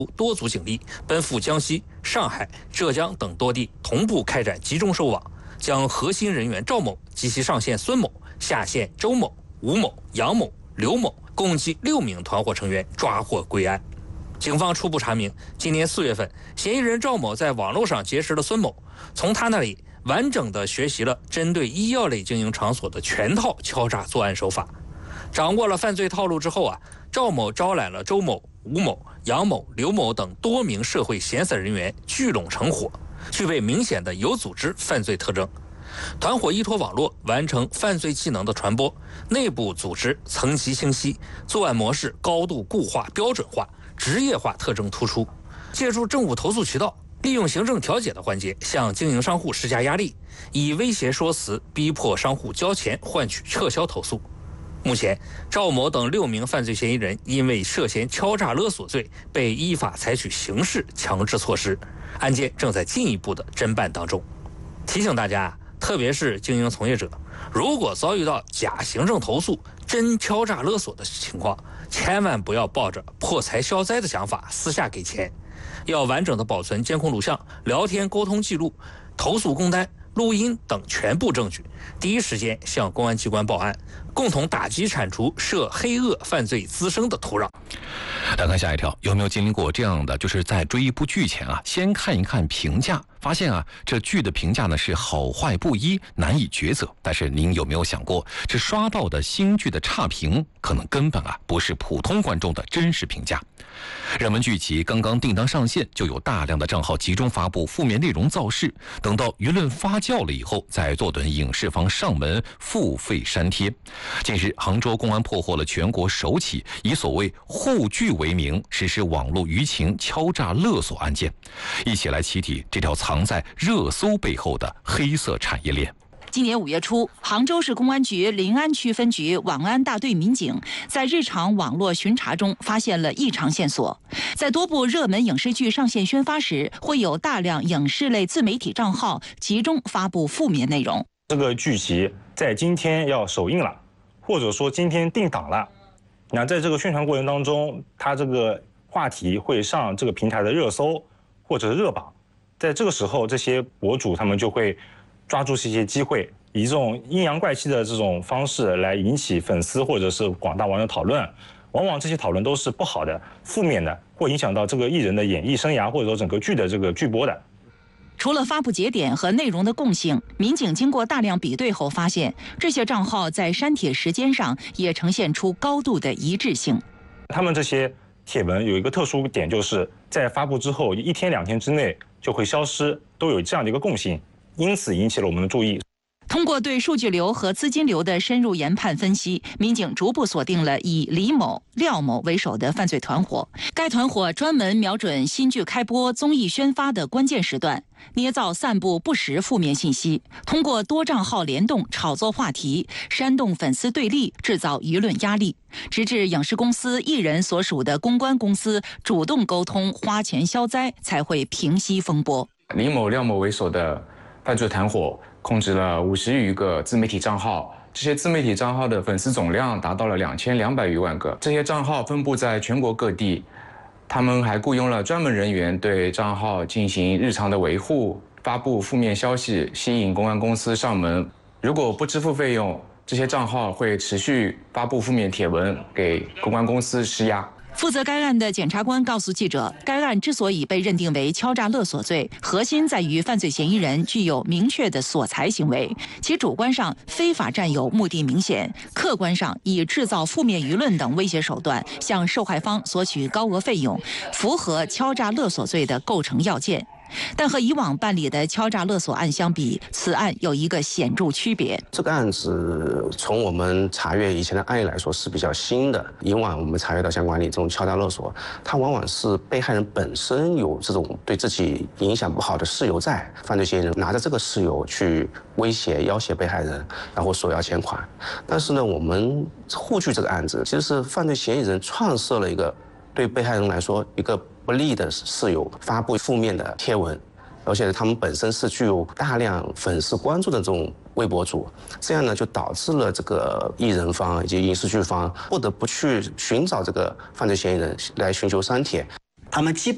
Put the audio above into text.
多组警力奔赴江西、上海、浙江等多地，同步开展集中收网，将核心人员赵某及其上线孙某、下线周某、吴某、杨某、刘某共计6名团伙成员抓获归案。警方初步查明，今年4月份，嫌疑人赵某在网络上结识了孙某，从他那里完整地学习了针对医药类经营场所的全套敲诈作案手法。掌握了犯罪套路之后赵某招揽了周某、吴某、杨某、刘某等多名社会闲散人员聚拢成伙，具备明显的有组织犯罪特征。团伙依托网络完成犯罪技能的传播，内部组织层级清晰，作案模式高度固化、标准化，职业化特征突出。借助政务投诉渠道，利用行政调解的环节向经营商户施加压力，以威胁说辞逼迫商户交钱换取撤销投诉。目前，赵某等6名犯罪嫌疑人因为涉嫌敲诈勒索罪，被依法采取刑事强制措施，案件正在进一步的侦办当中。提醒大家，特别是经营从业者，如果遭遇到假行政投诉、真敲诈勒索的情况，千万不要抱着破财消灾的想法私下给钱，要完整的保存监控录像、聊天沟通记录、投诉工单、录音等全部证据，第一时间向公安机关报案，共同打击铲除涉黑恶犯罪滋生的土壤。 来看下一条，有没有经历过这样的，就是在追一部剧前先看一看评价，发现这剧的评价呢是好坏不一，难以抉择。但是您有没有想过，这刷到的新剧的差评，可能根本不是普通观众的真实评价。热门剧集刚刚定档上线，就有大量的账号集中发布负面内容造势，等到舆论发酵了以后，再坐等影视方上门付费删帖。近日，杭州公安破获了全国首起以所谓护剧为名实施网络舆情敲诈勒索案件，一起来起底这条藏在热搜背后的黑色产业链。 今年5月初，杭州市公安局临安区分局网安大队民警在日常网络巡查中发现了异常线索。在多部热门影视剧上线宣发时，会有大量影视类自媒体账号集中发布负面内容。 这个剧集在今天要首映了，或者说今天定档了，那在这个宣传过程当中，它这个话题会上这个平台的热搜或者是热榜，在这个时候，这些博主他们就会抓住这些机会，以这种阴阳怪气的这种方式来引起粉丝或者是广大网友讨论，往往这些讨论都是不好的、负面的，或影响到这个艺人的演艺生涯或者说整个剧的这个剧播的。 除了发布节点和内容的共性，民警经过大量比对后发现，这些账号在删帖时间上也呈现出高度的一致性。 他们这些帖文有一个特殊点，就是在发布之后1天2天之内就会消失，都有这样的一个共性，因此引起了我们的注意。 通过对数据流和资金流的深入研判分析，民警逐步锁定了以李某、廖某为首的犯罪团伙。该团伙专门瞄准新剧开播、综艺宣发的关键时段，捏造散布不实负面信息，通过多账号联动炒作话题，煽动粉丝对立，制造舆论压力，直至影视公司、艺人所属的公关公司主动沟通花钱消灾，才会平息风波。 李某、廖某为首的犯罪团伙控制了50余个自媒体账号，这些自媒体账号的粉丝总量达到了2200余万个。这些账号分布在全国各地，他们还雇佣了专门人员对账号进行日常的维护，发布负面消息，吸引公安公司上门。如果不支付费用，这些账号会持续发布负面帖文，给公安公司施压。 负责该案的检察官告诉记者，该案之所以被认定为敲诈勒索罪，核心在于犯罪嫌疑人具有明确的索财行为，其主观上非法占有目的明显，客观上以制造负面舆论等威胁手段向受害方索取高额费用，符合敲诈勒索罪的构成要件。但和以往办理的敲诈勒索案相比，此案有一个显著区别。 这个案子从我们查阅以前的案例来说是比较新的。以往我们查阅到相关的这种敲诈勒索，它往往是被害人本身有这种对自己影响不好的事由在，犯罪嫌疑人拿着这个事由去威胁、要挟被害人，然后索要钱款。但是呢，我们护具这个案子，其实是犯罪嫌疑人创设了一个对被害人来说一个不利的事由，发布负面的贴文，而且他们本身是具有大量粉丝关注的这种微博主，这样呢就导致了这个艺人方以及影视剧方不得不去寻找这个犯罪嫌疑人来寻求删帖。 他们基本